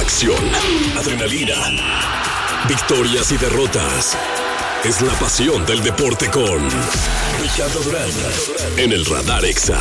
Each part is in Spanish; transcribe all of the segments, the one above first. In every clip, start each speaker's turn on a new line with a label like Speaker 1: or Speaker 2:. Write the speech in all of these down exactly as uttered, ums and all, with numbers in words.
Speaker 1: Acción, adrenalina, victorias y derrotas. Es la pasión del deporte con Ricardo Durán en el Radar Exa.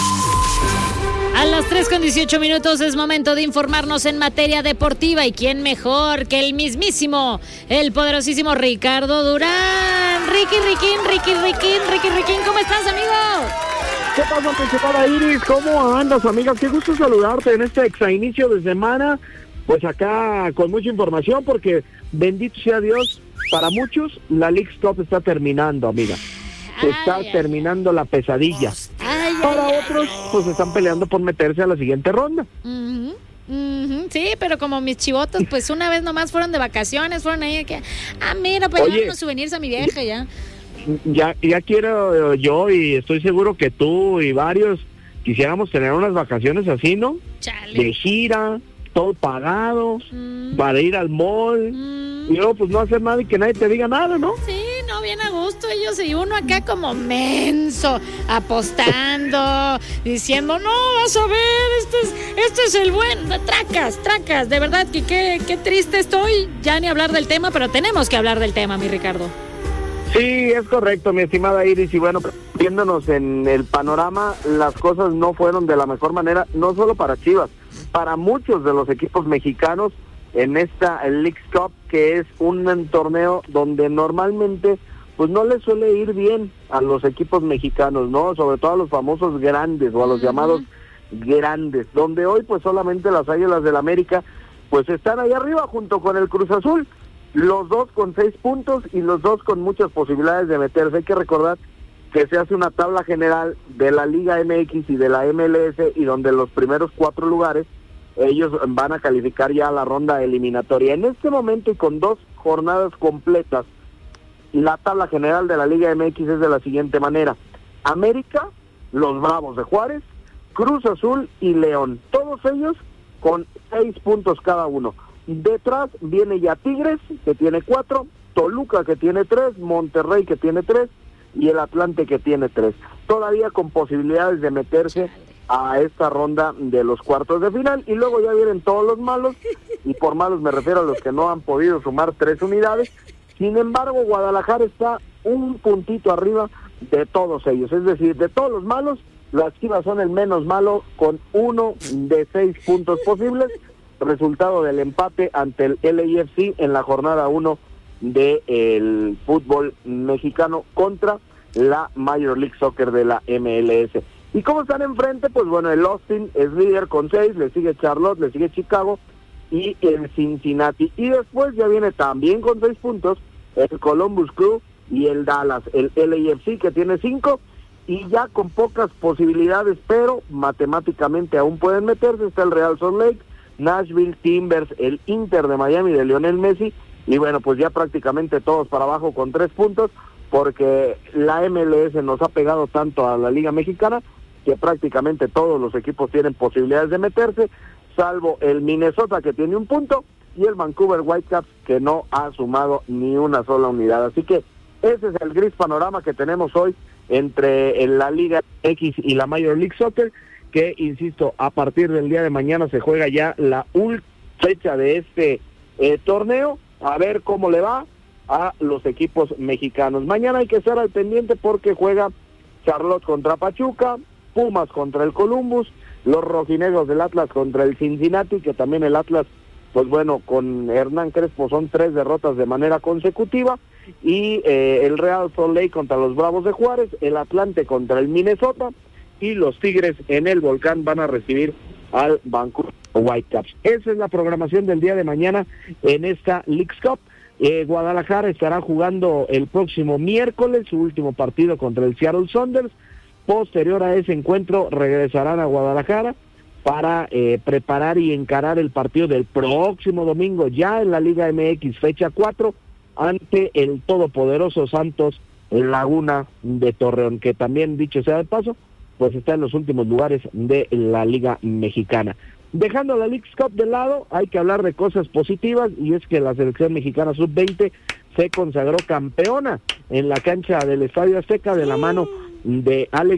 Speaker 2: A las tres con dieciocho minutos es momento de informarnos en materia deportiva. ¿Y quién mejor que el mismísimo, el poderosísimo Ricardo Durán? Ricky, Riquín, Ricky, Riquín, Ricky, Riquín, ¿cómo estás, amigo?
Speaker 3: ¿Qué pasa, principal Iris? ¿Cómo andas, amiga? Qué gusto saludarte en este exa inicio de semana. Pues acá con mucha información porque, bendito sea Dios, para muchos la Leagues Cup está terminando, amiga. Se está ay, terminando ay, la pesadilla.
Speaker 2: Ay,
Speaker 3: para
Speaker 2: ay,
Speaker 3: otros, pues están peleando por meterse a la siguiente ronda.
Speaker 2: Uh-huh, uh-huh, sí, pero como mis chivotos, pues una vez nomás fueron de vacaciones, fueron ahí que, ah, mira, pues ya unos souvenirs a mi vieja, ya.
Speaker 3: Ya, ya quiero yo y estoy seguro que tú y varios quisiéramos tener unas vacaciones así, ¿no?
Speaker 2: Chale.
Speaker 3: De gira, todo pagado, mm. para ir al mall, mm. y luego pues no hacer nada y que nadie te diga nada, ¿no?
Speaker 2: Sí, no, bien a gusto ellos y uno acá como menso, apostando, diciendo, no, vas a ver, este es, este es el buen, tracas, tracas, de verdad que qué, qué triste estoy, ya ni hablar del tema, pero tenemos que hablar del tema, mi Ricardo.
Speaker 3: Sí, es correcto, mi estimada Iris, y bueno, viéndonos en el panorama, las cosas no fueron de la mejor manera, no solo para Chivas, para muchos de los equipos mexicanos en esta Leagues Cup, que es un torneo donde normalmente pues no les suele ir bien a los equipos mexicanos, ¿no? Sobre todo a los famosos grandes o a los uh-huh. llamados grandes, donde hoy pues solamente las Águilas del América pues están ahí arriba junto con el Cruz Azul, los dos con seis puntos y los dos con muchas posibilidades de meterse. Hay que recordar que se hace una tabla general de la Liga M X y de la M L S y donde los primeros cuatro lugares ellos van a calificar ya a la ronda eliminatoria. En este momento y con dos jornadas completas, la tabla general de la Liga M X es de la siguiente manera: América, los Bravos de Juárez, Cruz Azul y León, todos ellos con seis puntos cada uno. Detrás viene ya Tigres, que tiene cuatro, Toluca, que tiene tres, Monterrey, que tiene tres, y el Atlante, que tiene tres. Todavía con posibilidades de meterse a esta ronda de los cuartos de final, y luego ya vienen todos los malos, y por malos me refiero a los que no han podido sumar tres unidades. Sin embargo, Guadalajara está un puntito arriba de todos ellos, es decir, de todos los malos, las Chivas son el menos malo, con uno de seis puntos posibles, resultado del empate ante el L A F C en la jornada uno del fútbol mexicano contra la Major League Soccer de la M L S. ¿Y cómo están enfrente? Pues bueno, el Austin es líder con seis, le sigue Charlotte, le sigue Chicago y el Cincinnati. Y después ya viene también con seis puntos el Columbus Crew y el Dallas, el L A F C, que tiene cinco, y ya con pocas posibilidades, pero matemáticamente aún pueden meterse, está el Real Salt Lake, Nashville, Timbers, el Inter de Miami de Lionel Messi, y bueno, pues ya prácticamente todos para abajo con tres puntos, porque la M L S nos ha pegado tanto a la Liga Mexicana, que prácticamente todos los equipos tienen posibilidades de meterse, salvo el Minnesota, que tiene un punto, y el Vancouver Whitecaps, que no ha sumado ni una sola unidad. Así que ese es el gris panorama que tenemos hoy entre la Liga X y la Major League Soccer, que, insisto, a partir del día de mañana se juega ya la última fecha de este eh, torneo, a ver cómo le va a los equipos mexicanos. Mañana hay que estar al pendiente porque juega Charlotte contra Pachuca, Pumas contra el Columbus, los rojinegros del Atlas contra el Cincinnati, que también el Atlas, pues bueno, con Hernán Crespo son tres derrotas de manera consecutiva, y eh, el Real Salt Lake contra los Bravos de Juárez, el Atlante contra el Minnesota, y los Tigres en el Volcán van a recibir al Vancouver Whitecaps. Esa es la programación del día de mañana en esta Leagues Cup. Eh, Guadalajara estará jugando el próximo miércoles su último partido contra el Seattle Sounders. Posterior a ese encuentro regresarán a Guadalajara para eh, preparar y encarar el partido del próximo domingo ya en la Liga M X, fecha cuatro, ante el todopoderoso Santos Laguna de Torreón, que también, dicho sea de paso, pues está en los últimos lugares de la Liga Mexicana. Dejando la Leagues Cup de lado, hay que hablar de cosas positivas, y es que la selección mexicana sub veinte se consagró campeona en la cancha del Estadio Azteca de la mano de Alex